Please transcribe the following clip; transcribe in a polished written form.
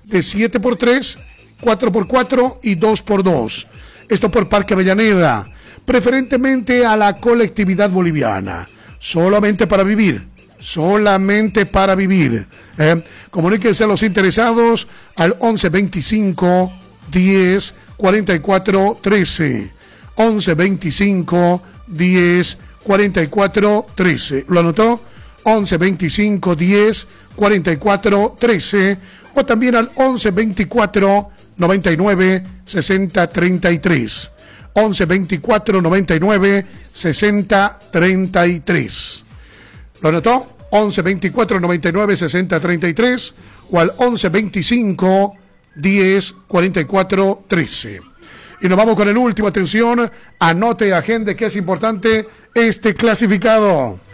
de 7x3, 4x4 y 2x2. Esto por Parque Avellaneda, preferentemente a la colectividad boliviana. Solamente para vivir. Comuníquense a los interesados al 1125 10 44 13. 1125 10 44 13. ¿Lo anotó? 1125 10 44 13 o también al 1124 99 60 33. 1124 99 60 33. ¿Lo anotó? 1124 99 60 33 o al 1125 10 44 13. Y nos vamos con el último. Atención, anote, agende, que es importante este clasificado.